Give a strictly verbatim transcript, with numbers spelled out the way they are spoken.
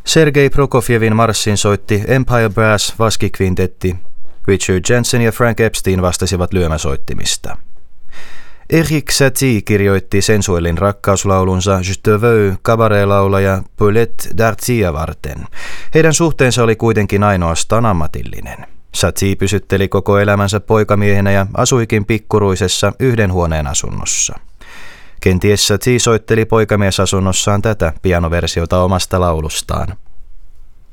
Sergei Prokofjevin marssin soitti Empire Brass vaskikvintetti. Richard Jensen ja Frank Epstein vastasivat lyömäsoittimista. Eric Satie kirjoitti sensuellin rakkauslaulunsa Je te veux kabareelaulaja Paulette Dartia varten. Heidän suhteensa oli kuitenkin ainoastaan ammatillinen. Satie pysytteli koko elämänsä poikamiehenä ja asuikin pikkuruisessa yhden huoneen asunnossa. Kenties Satie soitteli poikamiesasunnossaan tätä pianoversiota omasta laulustaan.